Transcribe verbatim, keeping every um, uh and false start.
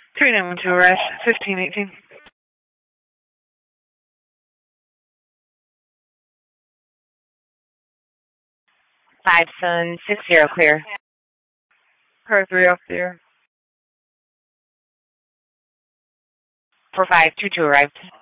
three nine one two arrest, fifteen eighteen. Five Sun six zero clear. Car three off the air. Four five two two arrived.